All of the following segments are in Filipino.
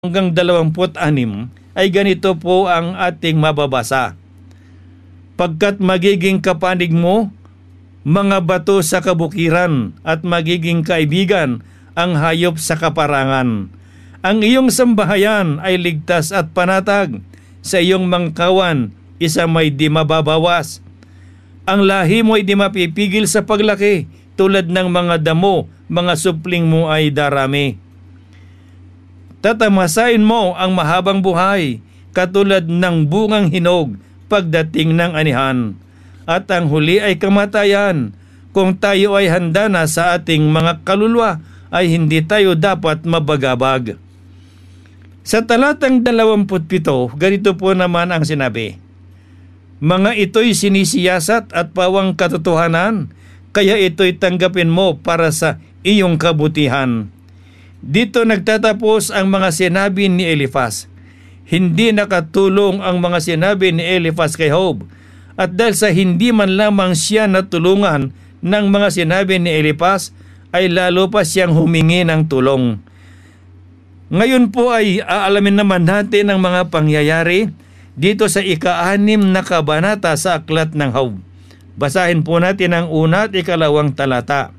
hanggang 26 ay ganito po ang ating mababasa. Pagkat magiging kapanig mo, mga bato sa kabukiran, at magiging kaibigan ang hayop sa kaparangan. Ang iyong sambahayan ay ligtas at panatag, sa iyong mangkawan isa may di mababawas. Ang lahi mo ay di mapipigil sa paglaki, tulad ng mga damo, mga supling mo ay darami. Tatamasain mo ang mahabang buhay, katulad ng bungang hinog pagdating ng anihan. At ang huli ay kamatayan. Kung tayo ay handa na sa ating mga kaluluwa, ay hindi tayo dapat mabagabag. Sa talatang 27, ganito po naman ang sinabi. Mga ito'y sinisiyasat at pawang katotohanan, kaya ito'y tanggapin mo para sa iyong kabutihan. Dito nagtatapos ang mga sinabi ni Eliphaz. Hindi nakatulong ang mga sinabi ni Eliphaz kay Job. At dahil sa hindi man lamang siya natulungan ng mga sinabi ni Eliphaz, ay lalo pa siyang humingi ng tulong. Ngayon po ay aalamin naman natin ang mga pangyayari dito sa ika-6 na kabanata sa aklat ng Job. Basahin po natin ang 1 at 2 talata.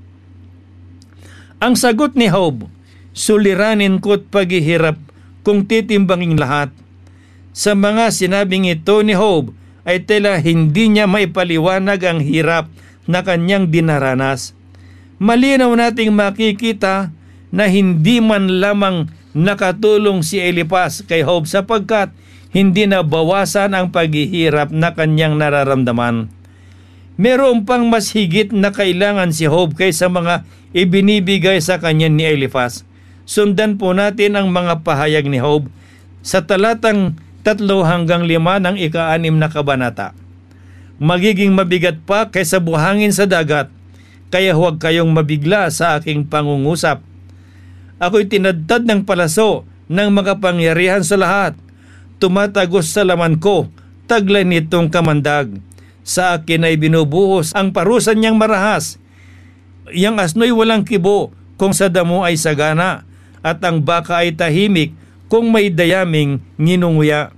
Ang sagot ni Job, suliranin ko't paghihirap kung titimbangin lahat. Sa mga sinabing ito ni Job ay tela hindi niya maipaliwanag ang hirap na kanyang dinaranas. Malinaw nating makikita na hindi man lamang nakatulong si Eliphaz kay Job sapagkat hindi nabawasan ang paghihirap na kanyang nararamdaman. Meron pang mas higit na kailangan si Job kaysa mga ibinibigay sa kanya ni Eliphaz. Sundan po natin ang mga pahayag ni Job sa talatang 3 hanggang 5 ng ika-6 na kabanata. Magiging mabigat pa kaysa buhangin sa dagat, kaya huwag kayong mabigla sa aking pangungusap. Ako'y tinadtad ng palaso ng makapangyarihan sa lahat. Tumatagos sa laman ko, taglay nitong kamandag. Sa akin ay binubuhos ang parusa niyang marahas. Yang asno'y walang kibo kung sa damo ay sagana, at ang baka ay tahimik kung may dayaming nginunguya.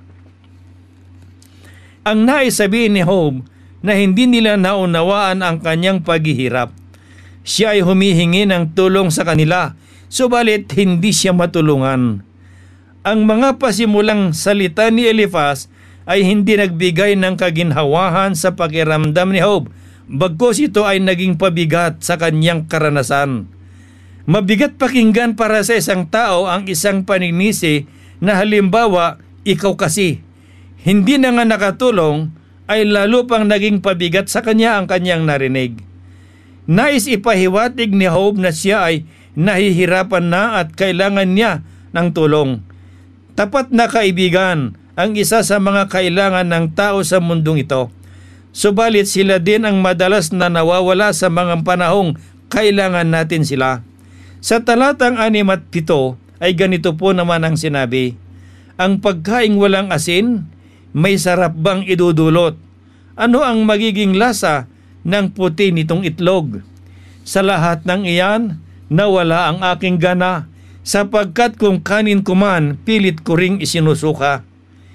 Ang nais sabihin ni Job na hindi nila naunawaan ang kanyang paghihirap. Siya ay humihingi ng tulong sa kanila, subalit hindi siya matulungan. Ang mga pasimulang salita ni Eliphaz ay hindi nagbigay ng kaginhawahan sa pakiramdam ni Job, bagkus ito ay naging pabigat sa kanyang karanasan. Mabigat pakinggan para sa isang tao ang isang paninisi na halimbawa, ikaw kasi. Hindi na nga nakatulong, ay lalo pang naging pabigat sa kanya ang kanyang narinig. Nais ipahiwatig ni Job na siya ay nahihirapan na at kailangan niya ng tulong. Tapat na kaibigan ang isa sa mga kailangan ng tao sa mundong ito. Subalit sila din ang madalas na nawawala sa mga panahong kailangan natin sila. Sa talatang 6 at 7 ay ganito po naman ang sinabi. Ang pagkaing walang asin, may sarap bang idudulot? Ano ang magiging lasa ng puti nitong itlog? Sa lahat ng iyan, nawala ang aking gana, sapagkat kung kanin ko man, pilit ko ring isinusuka.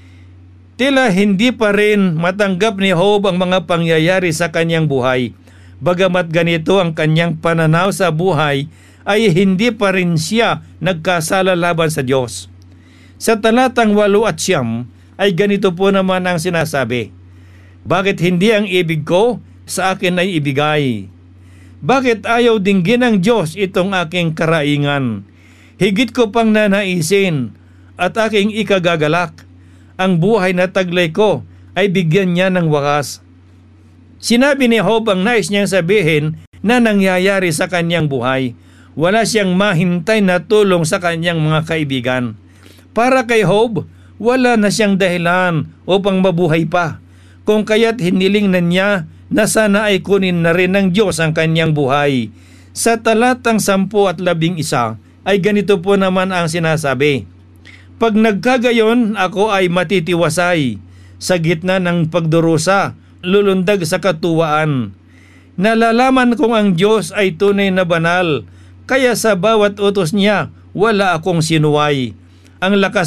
Tila hindi pa rin matanggap ni Job ang mga pangyayari sa kanyang buhay. Bagamat ganito ang kanyang pananaw sa buhay, ay hindi pa rin siya nagkasala laban sa Diyos. Sa talatang 8 at 9 ay ganito po naman ang sinasabi. Bakit hindi ang ibig ko sa akin ay ibigay? Bakit ayaw dinggin ng Diyos itong aking karaingan? Higit ko pang nanaisin at aking ikagagalak. Ang buhay na taglay ko ay bigyan niya ng wakas. Sinabi ni Job ang nais niyang sabihin na nangyayari sa kanyang buhay. Wala siyang mahintay na tulong sa kanyang mga kaibigan. Para kay Job, wala na siyang dahilan upang mabuhay pa. Kung kaya't hiniling na niya na sana ay kunin na rin ng Diyos ang kanyang buhay. Sa talatang 10 at 11 ay ganito po naman ang sinasabi. Pag nagkagayon, ako ay matitiwasay. Sa gitna ng pagdurusa, lulundag sa katuwaan. Nalalaman kong ang Diyos ay tunay na banal, kaya sa bawat utos niya, wala akong sinuway. ang lakas